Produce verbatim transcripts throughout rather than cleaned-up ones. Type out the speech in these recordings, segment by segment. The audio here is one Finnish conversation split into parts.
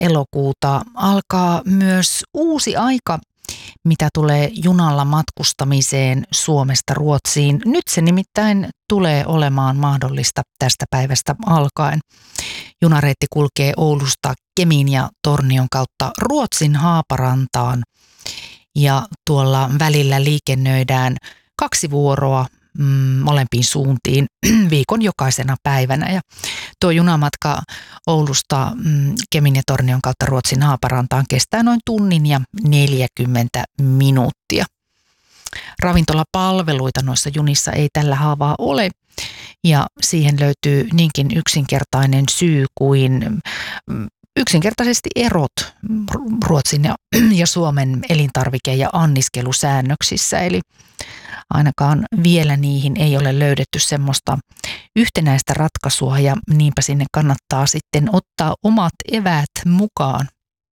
elokuuta alkaa myös uusi aika, mitä tulee junalla matkustamiseen Suomesta Ruotsiin. Nyt se nimittäin tulee olemaan mahdollista tästä päivästä alkaen. Junareitti kulkee Oulusta Kemin ja Tornion kautta Ruotsin Haaparantaan ja tuolla välillä liikennöidään kaksi vuoroa mm, molempiin suuntiin viikon jokaisena päivänä. Ja tuo junamatka Oulusta mm, Kemin ja Tornion kautta Ruotsin Haaparantaan kestää noin tunnin ja neljäkymmentä minuuttia. Ravintolapalveluita noissa junissa ei tällä haavaa ole. Ja siihen löytyy niinkin yksinkertainen syy kuin yksinkertaisesti erot Ruotsin ja, ja Suomen elintarvike- ja anniskelusäännöksissä. Eli ainakaan vielä niihin ei ole löydetty semmoista yhtenäistä ratkaisua ja niinpä sinne kannattaa sitten ottaa omat eväät mukaan.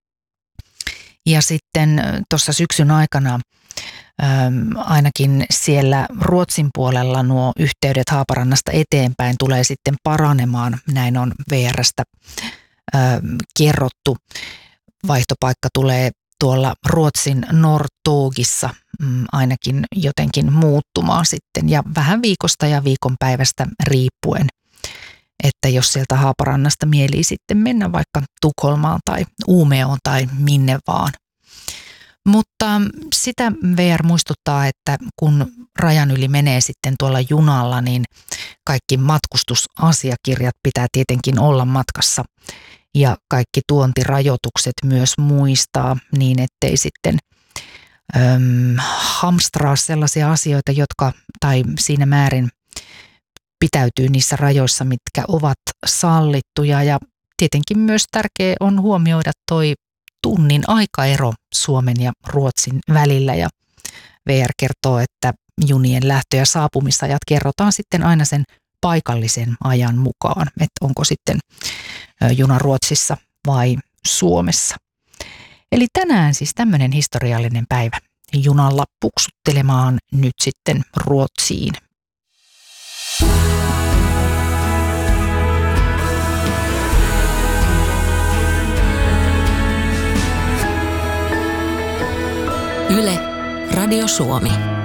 Ja sitten tuossa syksyn aikana ainakin siellä Ruotsin puolella nuo yhteydet Haaparannasta eteenpäin tulee sitten paranemaan. Näin on V R:stä kerrottu. Vaihtopaikka tulee tuolla Ruotsin Norrtågissa ainakin jotenkin muuttumaan sitten ja vähän viikosta ja viikonpäivästä riippuen. Että jos sieltä Haaparannasta mielii sitten mennä vaikka Tukholmaan tai Uumeoon tai minne vaan. Mutta sitä V R muistuttaa, että kun rajan yli menee sitten tuolla junalla, niin kaikki matkustusasiakirjat pitää tietenkin olla matkassa. Ja kaikki tuontirajoitukset myös muistaa niin, ettei sitten äm, hamstraa sellaisia asioita, jotka tai siinä määrin pitäytyy niissä rajoissa, mitkä ovat sallittuja. Ja tietenkin myös tärkeää on huomioida toi tunnin aikaero Suomen ja Ruotsin välillä ja V R kertoo, että junien lähtö- ja saapumisajat kerrotaan sitten aina sen paikallisen ajan mukaan, että onko sitten juna Ruotsissa vai Suomessa. Eli tänään siis tämmöinen historiallinen päivä junalla puksuttelemaan nyt sitten Ruotsiin. Yle, Radio Suomi.